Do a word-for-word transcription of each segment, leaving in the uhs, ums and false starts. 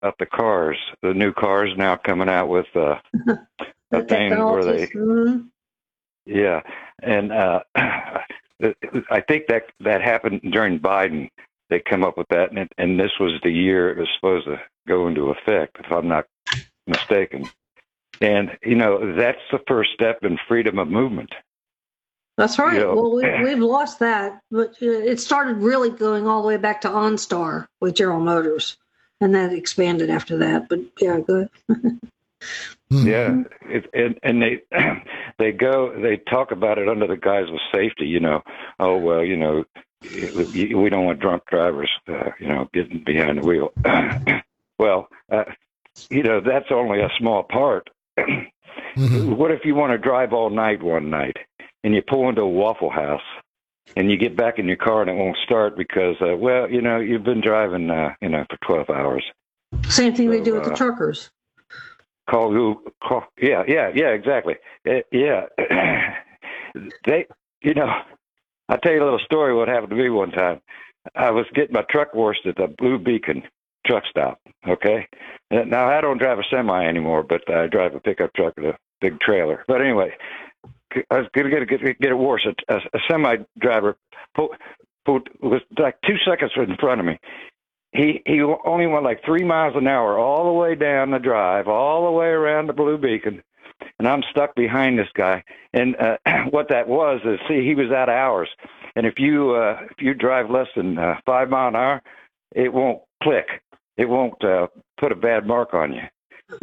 about the cars. The new cars now coming out with uh, a thing where they, mm-hmm. yeah, and uh, I think that that happened during Biden. They come up with that, and, it, and this was the year it was supposed to go into effect, if I'm not mistaken. And you know, that's the first step in freedom of movement. That's right. You know, well, we, we've lost that, but it started really going all the way back to OnStar with General Motors, and that expanded after that. But yeah, good. Yeah, it, and and they they go they talk about it under the guise of safety. You know, oh well, you know, we don't want drunk drivers, uh, you know, getting behind the wheel. Well, uh, you know, that's only a small part. Mm-hmm. What if you want to drive all night one night and you pull into a Waffle House and you get back in your car and it won't start because, uh, well, you know, you've been driving, uh, you know, for twelve hours. Same thing so, they do with uh, the truckers. Call you, call, yeah, yeah, yeah, exactly. Uh, yeah. They, you know, I'll tell you a little story what happened to me one time. I was getting my truck washed at the Blue Beacon truck stop, okay? Now, I don't drive a semi anymore, but I drive a pickup truck with a big trailer. But anyway, I was going to get, get it washed. A, a semi driver pulled, pulled, was like two seconds in front of me. He he only went like three miles an hour all the way down the drive, all the way around the Blue Beacon, and I'm stuck behind this guy. And uh, what that was is, see, he was out of hours. And if you uh, if you drive less than uh, five mile an hour, it won't click. It won't uh, put a bad mark on you.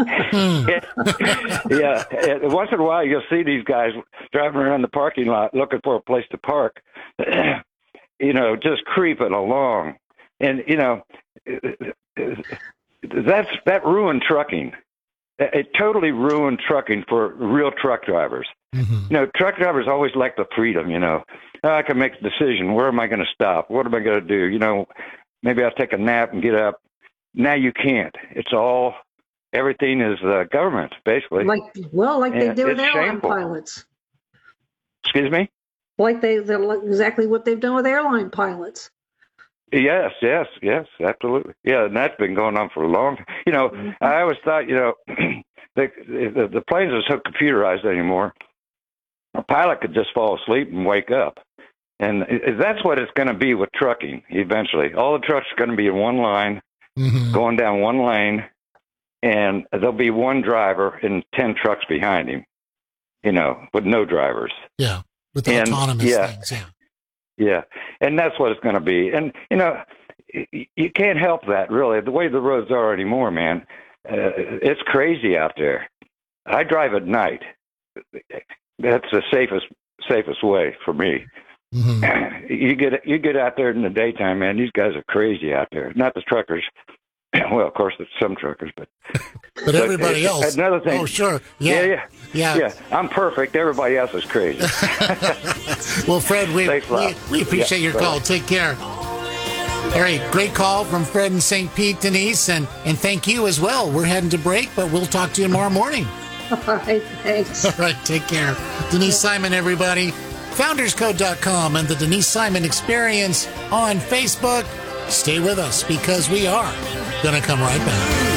Yeah, once in a while you'll see these guys driving around the parking lot looking for a place to park, you know, just creeping along. And, you know, that's that ruined trucking. It totally ruined trucking for real truck drivers. Mm-hmm. You know, truck drivers always like the freedom, you know. Oh, I can make the decision. Where am I going to stop? What am I going to do? You know, maybe I'll take a nap and get up. Now you can't. It's all, everything is uh, government, basically. Like, well, like they and do with airline shameful. pilots. Excuse me? Like they, they're like exactly what they've done with airline pilots. Yes, yes, yes, absolutely. Yeah, and that's been going on for a long time. You know, mm-hmm. I always thought, you know, the, the the planes are so computerized anymore, a pilot could just fall asleep and wake up. And that's what it's going to be with trucking eventually. All the trucks are going to be in one line, mm-hmm. going down one lane, and there'll be one driver and ten trucks behind him, you know, with no drivers. Yeah, with the and, autonomous yeah, things, yeah. Yeah, and that's what it's going to be. And, you know, you can't help that, really. The way the roads are anymore, man, uh, it's crazy out there. I drive at night. That's the safest safest way for me. Mm-hmm. You get you get out there in the daytime, man, these guys are crazy out there. Not the truckers. Well, of course, there's some truckers, but... But, but everybody it, else. Another thing. Oh, sure. Yeah. Yeah, yeah. Yeah. yeah. I'm perfect. Everybody else is crazy. Well, Fred, we, we, we appreciate yeah, your call. Right. Take care. All right. Great call from Fred in Saint Pete, Denise, and, and thank you as well. We're heading to break, but we'll talk to you tomorrow morning. All right. Thanks. All right. Take care. Denise Simon, everybody. founders code dot com and the Denise Simon Experience on Facebook. Stay with us because we are going to come right back.